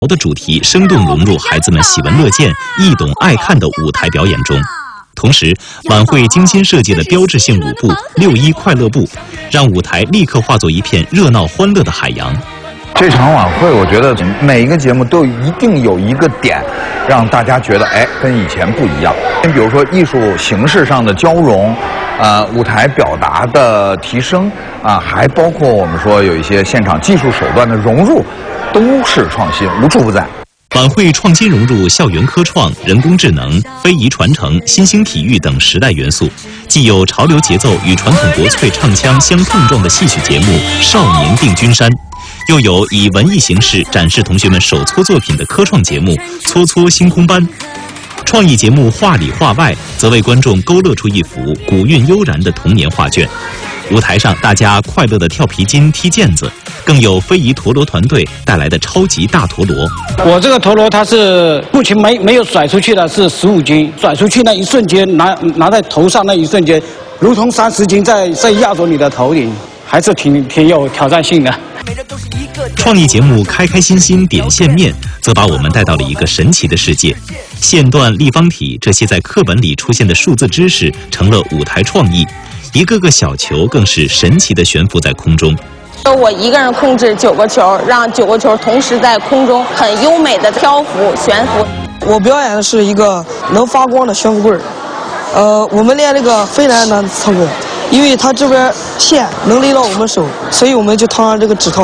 的主题生动融入孩子们喜闻乐见、易懂爱看的舞台表演中。同时，晚会精心设计的标志性舞步“6·1快乐步”，让舞台立刻化作一片热闹欢乐的海洋。 这场晚会，我觉得每一个节目都一定有一个点，让大家觉得跟以前不一样。比如说艺术形式上的交融，舞台表达的提升，还包括我们说有一些现场技术手段的融入，都是创新，无处不在。 晚会创新融入校园科创、人工智能、非遗传承、新兴体育等时代元素，既有潮流节奏与传统国粹唱腔相碰撞的戏曲节目《少年定军山》，又有以文艺形式展示同学们手搓作品的科创节目《搓搓星空班》。创意节目《画里画外》则为观众勾勒出一幅古韵悠然的童年画卷。舞台上，大家快乐地跳皮筋、踢毽子，更有非遗陀螺团队带来的超级大陀螺。 我这个陀螺它是目前没有甩出去的，是15斤，甩出去那一瞬间，拿在头上那一瞬间，如同30斤在压着你的头顶，还是挺有挑战性的。 创意节目《开开心心点线面》则把我们带到了一个神奇的世界，线段、立方体这些在课本里出现的数字知识成了舞台创意。一个个小球更是神奇地悬浮在空中。 我一个人控制9个球，让9个球同时在空中很优美的漂浮悬浮。 我表演的是一个能发光的悬浮棍儿。我们练这个非常难操作，因为它这边线能勒到我们手，所以我们就套上这个指套。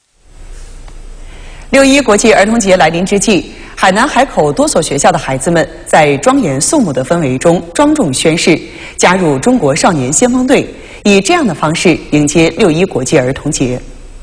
6·1国际儿童节来临之际，海南海口多所学校的孩子们在庄严肃穆的氛围中庄重宣誓，加入中国少年先锋队，以这样的方式迎接6·1国际儿童节。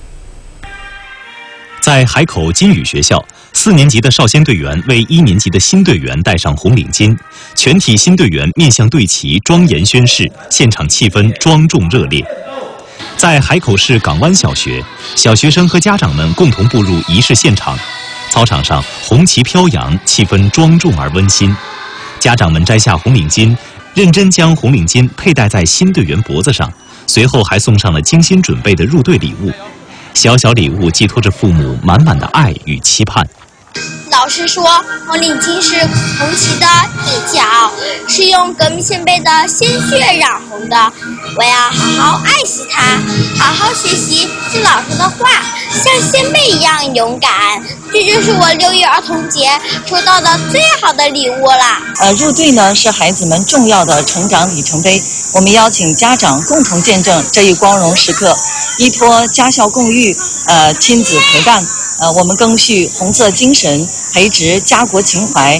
在海口金宇学校，4年级的少先队员为1年级的新队员戴上红领巾，全体新队员面向队旗庄严宣誓，现场气氛庄重热烈。在海口市港湾小学，小学生和家长们共同步入仪式现场。操场上红旗飘扬，气氛庄重而温馨。家长们摘下红领巾，认真将红领巾佩戴在新队员脖子上，随后还送上了精心准备的入队礼物。小小礼物寄托着父母满满的爱与期盼。 老师说，红领巾是红旗的一角，是用革命先辈的鲜血染红的。我要好好爱惜它，好好学习敬老师的话，像先辈一样勇敢。这就是我6·1儿童节收到的最好的礼物了。 入队呢是孩子们重要的成长里程碑，我们邀请家长共同见证这一光荣时刻，依托家校共育，亲子陪伴。我们赓续红色精神，培植家国情怀。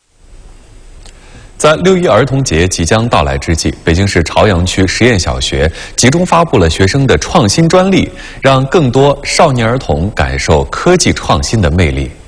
在6·1儿童节即将到来之际，北京市朝阳区实验小学集中发布了学生的创新专利，让更多少年儿童感受科技创新的魅力。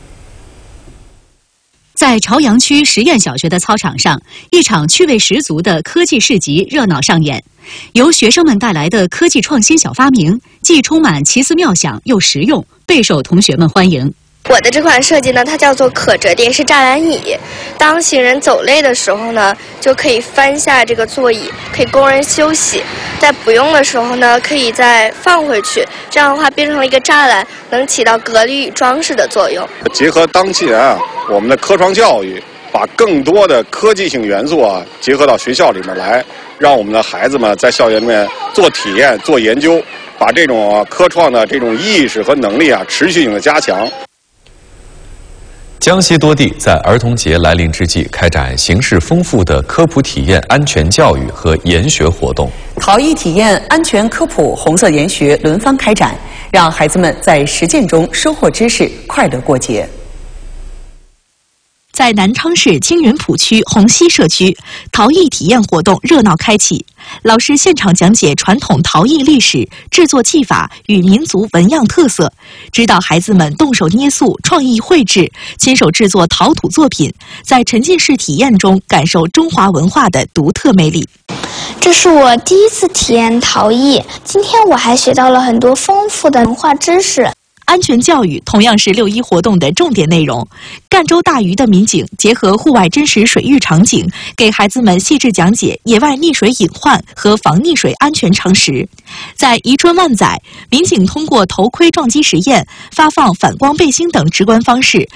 在朝阳区实验小学的操场上，一场趣味十足的科技市集热闹上演。由学生们带来的科技创新小发明，既充满奇思妙想又实用，备受同学们欢迎。 我的这款设计呢，它叫做可折叠式栅栏椅。当行人走累的时候呢，就可以翻下这个座椅，可以供人休息。在不用的时候呢，可以再放回去，这样的话变成了一个栅栏，能起到隔离与装饰的作用。 结合当前我们的科创教育，把更多的科技性元素结合到学校里面来，让我们的孩子们在校园里面做体验、做研究，把这种科创的这种意识和能力持续性的加强。 江西多地在儿童节来临之际，开展形式丰富的科普体验、安全教育和研学活动。 陶艺体验、安全科普、红色研学轮番开展，让孩子们在实践中收获知识，快乐过节。 在南昌市青云浦区红溪社区，陶艺体验活动热闹开启。老师现场讲解传统陶艺历史、制作技法与民族纹样特色，指导孩子们动手捏塑、创意绘制、亲手制作陶土作品，在沉浸式体验中感受中华文化的独特魅力。 这是我第一次体验陶艺，今天我还学到了很多丰富的文化知识。 安全教育同样是6·1活动的重点内容。赣州大余的民警结合户外真实水域场景，给孩子们细致讲解野外溺水隐患和防溺水安全常识。在宜春万载，民警通过头盔撞击实验、发放反光背心等直观方式，